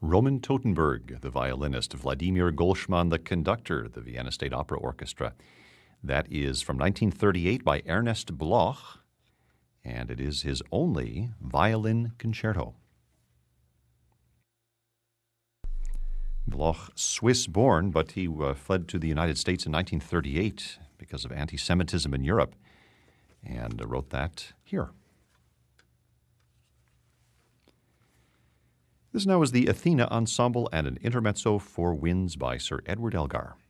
Roman Totenberg, the violinist, Vladimir Golschmann, the conductor, the Vienna State Opera Orchestra. That is from 1938 by Ernest Bloch, and it is his only violin concerto. Bloch, Swiss-born, but he fled to the United States in 1938 because of anti-Semitism in Europe, and wrote that here. This now is the Athena Ensemble and an intermezzo for winds by Sir Edward Elgar.